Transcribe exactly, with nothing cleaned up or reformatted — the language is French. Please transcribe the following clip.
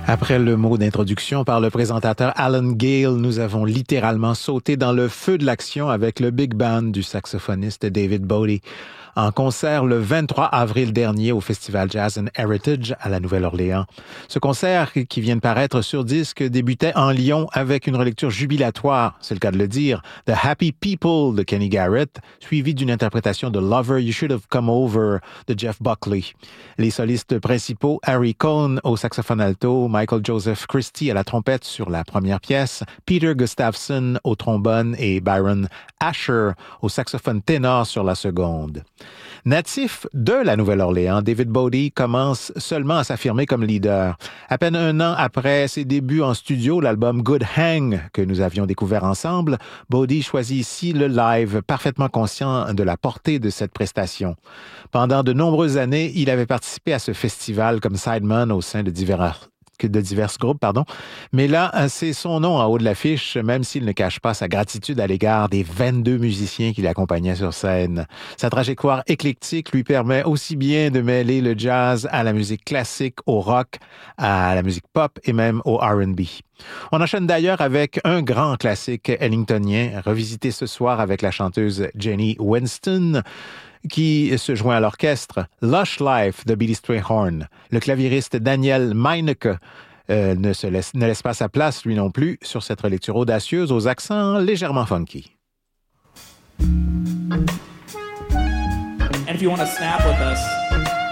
Après le mot d'introduction par le présentateur Alan Gale, nous avons littéralement sauté dans le feu de l'action avec le big band du saxophoniste David Bowie. En concert le vingt-trois avril dernier au Festival Jazz and Heritage à la Nouvelle-Orléans. Ce concert, qui vient de paraître sur disque, débutait en Lyon avec une relecture jubilatoire, c'est le cas de le dire, The Happy People de Kenny Garrett, suivi d'une interprétation de Lover, You Should Have Come Over de Jeff Buckley. Les solistes principaux, Harry Cohn au saxophone alto, Michael Joseph Christie à la trompette sur la première pièce, Peter Gustafson au trombone et Byron Asher au saxophone ténor sur la seconde. Natif de la Nouvelle-Orléans, David Bowie commence seulement à s'affirmer comme leader. À peine un an après ses débuts en studio, l'album Good Hang, que nous avions découvert ensemble, Bowie choisit ici le live, parfaitement conscient de la portée de cette prestation. Pendant de nombreuses années, il avait participé à ce festival comme sideman au sein de divers de divers groupes, pardon. Mais là, c'est son nom en haut de l'affiche, même s'il ne cache pas sa gratitude à l'égard des vingt-deux musiciens qui l'accompagnaient sur scène. Sa trajectoire éclectique lui permet aussi bien de mêler le jazz à la musique classique, au rock, à la musique pop et même au R and B. On enchaîne d'ailleurs avec un grand classique ellingtonien, revisité ce soir avec la chanteuse Jenny Winston, qui se joint à l'orchestre, Lush Life de Billy Strayhorn. Le claviériste Daniel Meineke euh, ne, se laisse, ne laisse pas sa place, lui non plus, sur cette relecture audacieuse aux accents légèrement funky. And if you want to snap with us,